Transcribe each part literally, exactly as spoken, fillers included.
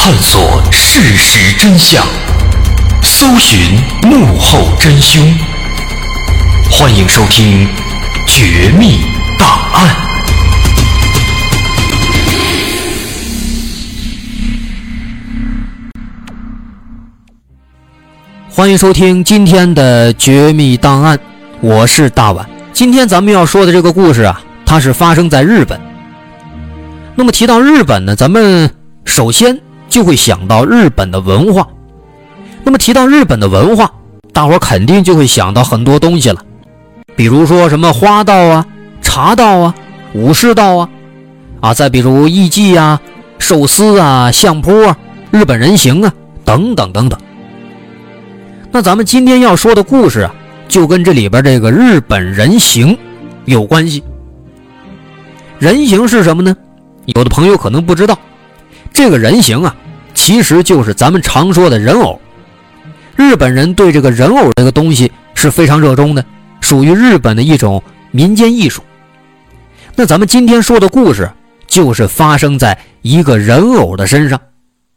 探索事实真相，搜寻幕后真凶。欢迎收听《绝密档案》。 欢迎收听今天的《绝密档案》，我是大碗。今天咱们要说的这个故事啊，它是发生在日本。那么提到日本呢，咱们首先就会想到日本的文化。那么提到日本的文化，大伙肯定就会想到很多东西了，比如说什么花道啊、茶道啊、武士道啊，啊，再比如艺伎啊、寿司啊、相扑啊、日本人形啊等等等等。那咱们今天要说的故事啊，就跟这里边这个日本人形有关系。人形是什么呢？有的朋友可能不知道，这个人形啊，其实就是咱们常说的人偶。日本人对这个人偶这个东西是非常热衷的，属于日本的一种民间艺术。那咱们今天说的故事就是发生在一个人偶的身上。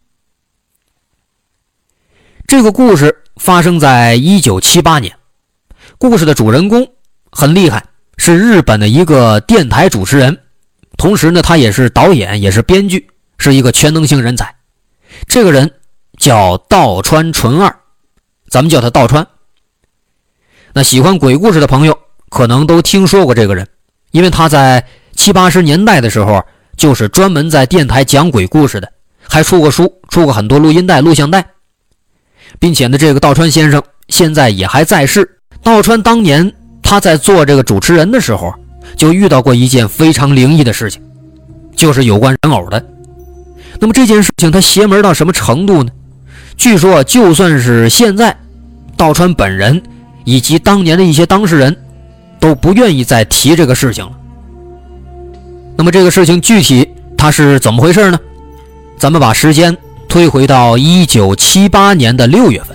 这个故事发生在一九七八年，故事的主人公很厉害，是日本的一个电台主持人，同时呢，他也是导演，也是编剧，是一个全能型人才。这个人叫道川纯二，咱们叫他道川。那喜欢鬼故事的朋友可能都听说过这个人，因为他在七八十年代的时候就是专门在电台讲鬼故事的，还出过书，出过很多录音带、录像带。并且呢，这个道川先生现在也还在世。道川当年他在做这个主持人的时候，就遇到过一件非常灵异的事情，就是有关人偶的。那么这件事情它邪门到什么程度呢？据说就算是现在，道川本人以及当年的一些当事人都不愿意再提这个事情了。那么这个事情具体它是怎么回事呢？咱们把时间推回到一九七八年的六月份，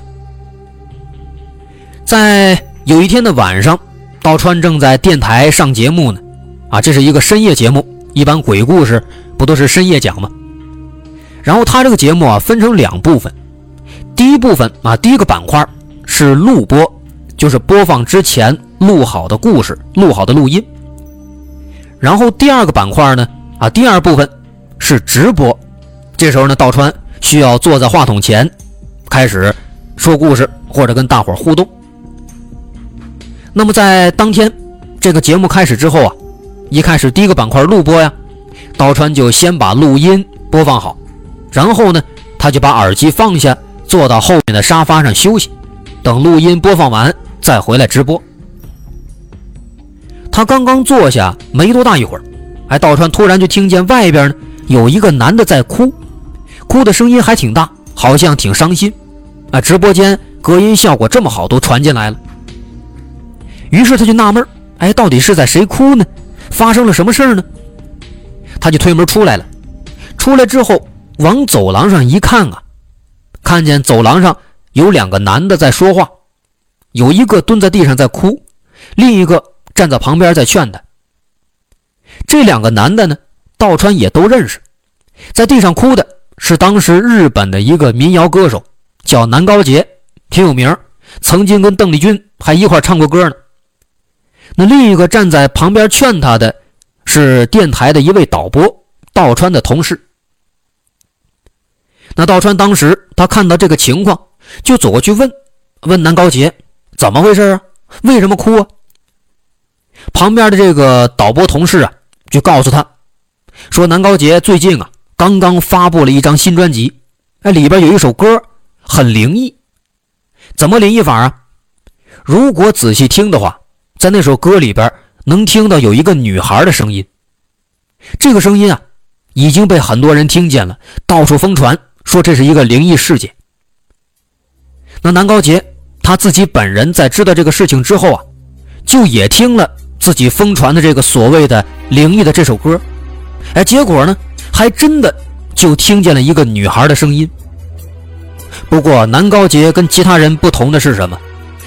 在有一天的晚上，道川正在电台上节目呢。啊，这是一个深夜节目，一般鬼故事不都是深夜讲吗？然后他这个节目啊分成两部分，第一部分啊，第一个板块是录播，就是播放之前录好的故事，录好的录音。然后第二个板块呢，啊，第二部分是直播。这时候呢，道川需要坐在话筒前开始说故事或者跟大伙互动。那么在当天这个节目开始之后啊，一开始第一个板块录播呀，道川就先把录音播放好，然后呢他就把耳机放下，坐到后面的沙发上休息，等录音播放完再回来直播。他刚刚坐下没多大一会儿，哎，道川突然就听见外边呢有一个男的在哭，哭的声音还挺大，好像挺伤心啊！直播间隔音效果这么好，都传进来了。于是他就纳闷，哎，到底是在谁哭呢？发生了什么事呢？他就推门出来了。出来之后往走廊上一看啊，看见走廊上有两个男的在说话，有一个蹲在地上在哭，另一个站在旁边在劝他。这两个男的呢，道川也都认识。在地上哭的是当时日本的一个民谣歌手，叫南高杰，挺有名，曾经跟邓丽君还一块唱过歌呢。那另一个站在旁边劝他的是电台的一位导播，道川的同事。那道川当时他看到这个情况，就走过去问问南高杰怎么回事啊，为什么哭啊？旁边的这个导播同事啊就告诉他说，南高杰最近啊刚刚发布了一张新专辑，哎，里边有一首歌很灵异。怎么灵异法啊？如果仔细听的话，在那首歌里边能听到有一个女孩的声音。这个声音啊已经被很多人听见了，到处疯传说这是一个灵异事件。那南高杰他自己本人在知道这个事情之后啊，就也听了自己疯传的这个所谓的灵异的这首歌，哎，结果呢还真的就听见了一个女孩的声音。不过南高杰跟其他人不同的是什么？